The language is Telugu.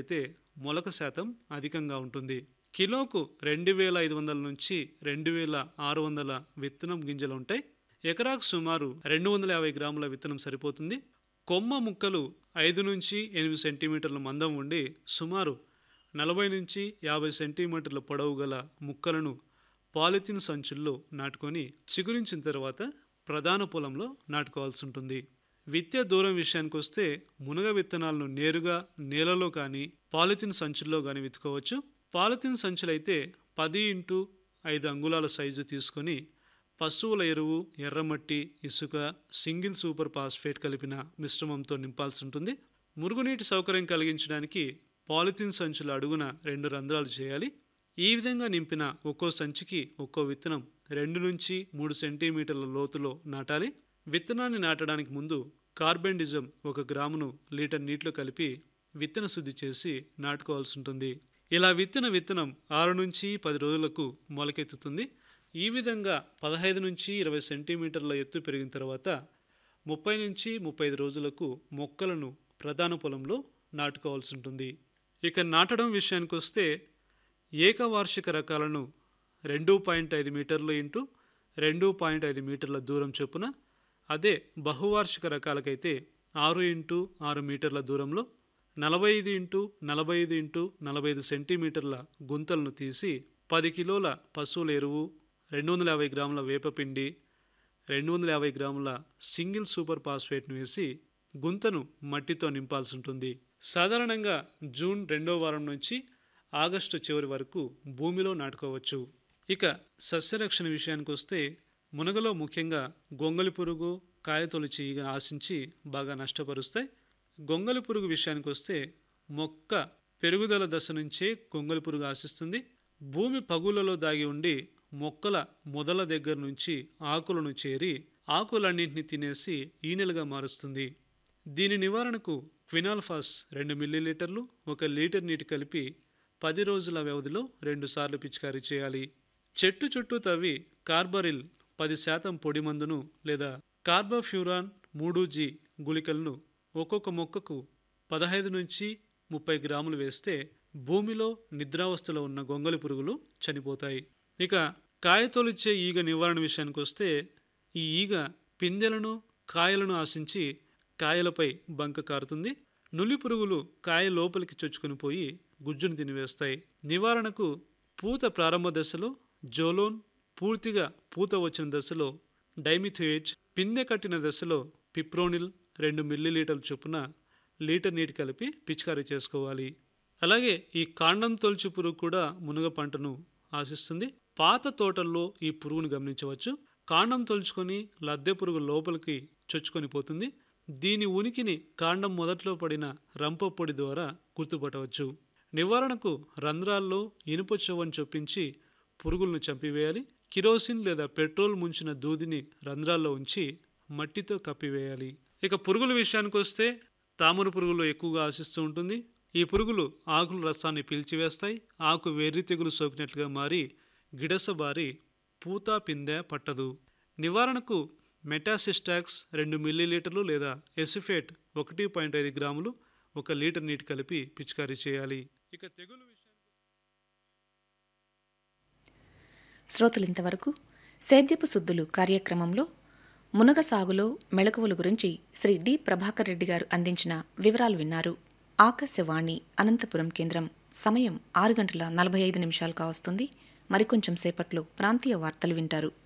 విత్తనాలైతే మొలక శాతం అధికంగా ఉంటుంది. కిలోకు 2500 నుంచి 2600 విత్తనం గింజలు ఉంటాయి. ఎకరాకు సుమారు 250 గ్రాముల విత్తనం సరిపోతుంది. కొమ్మ ముక్కలు 5 నుంచి 8 సెంటీమీటర్ల మందం ఉండి సుమారు 40 నుంచి 50 సెంటీమీటర్ల పొడవు గల ముక్కలను పాలిథిన్ సంచుల్లో నాటుకొని చిగురించిన తర్వాత ప్రధాన పొలంలో నాటుకోవాల్సి ఉంటుంది. విత్తే దూరం విషయానికి వస్తే మునగ విత్తనాలను నేరుగా నేలలో కానీ పాలిథిన్ సంచుల్లో కానీ విత్తుకోవచ్చు. పాలిథిన్ సంచులైతే 10x5 అంగుళాల సైజు తీసుకొని పశువుల ఎరువు, ఎర్రమట్టి, ఇసుక, సింగిల్ సూపర్ ఫాస్ఫేట్ కలిపిన మిశ్రమంతో నింపాల్సి ఉంటుంది. మురుగునీటి సౌకర్యం కలిగించడానికి పాలిథిన్ సంచుల అడుగున 2 రంధ్రాలు చేయాలి. ఈ విధంగా నింపిన ఒక్కో సంచికి ఒక్కో విత్తనం 2 నుంచి 3 సెంటీమీటర్ల లోతులో నాటాలి. విత్తనాన్ని నాటడానికి ముందు కార్బెండిజం 1 గ్రామును లీటర్ నీటిలో కలిపి విత్తన శుద్ధి చేసి నాటుకోవాల్సి ఉంటుంది. ఇలా విత్తనం 6 నుంచి 10 రోజులకు మొలకెత్తుతుంది. ఈ విధంగా 15 నుంచి 20 సెంటీమీటర్ల ఎత్తు పెరిగిన తర్వాత 30 నుంచి 35 రోజులకు మొక్కలను ప్రధాన పొలంలో నాటుకోవాల్సి ఉంటుంది. ఇక నాటడం విషయానికి వస్తే ఏకవార్షిక రకాలను 2.5 మీటర్లు ఇంటూ 2.5 మీటర్ల దూరం చొప్పున, అదే బహువార్షిక రకాలకైతే 6x6 మీటర్ల దూరంలో 45x45x45 సెంటీమీటర్ల గుంతలను తీసి 10 కిలోల పశువుల ఎరువు, 250 గ్రాముల వేపపిండి, 250 గ్రాముల సింగిల్ సూపర్ ఫాస్ఫేట్ను వేసి గుంతను మట్టితో నింపాల్సి ఉంటుంది. సాధారణంగా జూన్ 2వ వారం నుంచి ఆగస్టు చివరి వరకు భూమిలో నాటుకోవచ్చు. ఇక సస్యరక్షణ విషయానికి వస్తే మునగలో ముఖ్యంగా గొంగలి పురుగు, కాయతొలుచి ఈగ ఆశించి బాగా నష్టపరుస్తాయి. గొంగలి పురుగు విషయానికి వస్తే మొక్క పెరుగుదల దశ నుంచే గొంగలి పురుగు ఆశిస్తుంది. భూమి పగులలో దాగి ఉండి మొక్కల మొదల దగ్గర నుంచి ఆకులను చేరి ఆకులన్నింటినీ తినేసి ఈనెలుగా మారుస్తుంది. దీని నివారణకు క్వినాల్ఫాస్ 2 మిల్లీలీటర్లు 1 లీటర్ నీటి కలిపి 10 రోజుల వ్యవధిలో 2 సార్లు పిచికారీ చేయాలి. చెట్టు చుట్టూ తవ్వి కార్బరిల్ 10% పొడి మందును లేదా కార్బోఫ్యూరాన్ 3G గుళికలను ఒక్కొక్క మొక్కకు 15 నుంచి 30 గ్రాములు వేస్తే భూమిలో నిద్రావస్థలో ఉన్న గొంగలి పురుగులు చనిపోతాయి. ఇక కాయతొలిచే ఈగ నివారణ విషయానికి వస్తే ఈ ఈగ పిందెలను, కాయలను ఆశించి కాయలపై బంక కారుతుంది. నులి పురుగులు కాయ లోపలికి చొచ్చుకొని పోయి గుజ్జును తినివేస్తాయి. నివారణకు పూత ప్రారంభ దశలో జోలోన్, పూర్తిగా పూత వచ్చిన దశలో డైమిథోయేట్, పిందె కట్టిన దశలో పిప్రోనిల్ 2 మిల్లీలీటర్ల చొప్పున లీటర్ నీటి కలిపి పిచికారీ చేసుకోవాలి. అలాగే ఈ కాండం తొలుచు పురుగు కూడా మునగ పంటను ఆశిస్తుంది. పాత తోటల్లో ఈ పురుగును గమనించవచ్చు. కాండం తొలుచుకొని లద్దె పురుగు లోపలికి చొచ్చుకొని పోతుంది. దీని ఉనికిని కాండం మొదట్లో పడిన రంప పొడి ద్వారా గుర్తుపట్టవచ్చు. నివారణకు రంధ్రాల్లో ఇనుప చొవ్వను చొప్పించి పురుగులను చంపివేయాలి. కిరోసిన్ లేదా పెట్రోల్ ముంచిన దూదిని రంధ్రాల్లో ఉంచి మట్టితో కప్పివేయాలి. ఇక పురుగుల విషయానికి వస్తే తామర పురుగులు ఎక్కువగా ఆశిస్తూ ఉంటుంది. ఈ పురుగులు ఆకుల రసాన్ని పీల్చివేస్తాయి. ఆకు వెర్రి తెగులు సోకినట్లుగా మారి గిడసబారి పూత పిందె పట్టదు. నివారణకు మెటాసిస్టాక్స్ 2 మిల్లీలీటర్లు లేదా ఎసిఫేట్ 1.5 గ్రాములు 1 లీటర్ నీటి కలిపి పిచికారీ చేయాలి. ఇక తెగులు శ్రోతలింతవరకు సేద్యపు సుద్దులు కార్యక్రమంలో మునగ సాగులో మెళకువల గురించి శ్రీ డి ప్రభాకర్ రెడ్డి గారు అందించిన వివరాలు విన్నారు. ఆకాశవాణి అనంతపురం కేంద్రం. సమయం 6:45 కావస్తుంది. మరికొంచెం సేపట్లో ప్రాంతీయ వార్తలు వింటారు.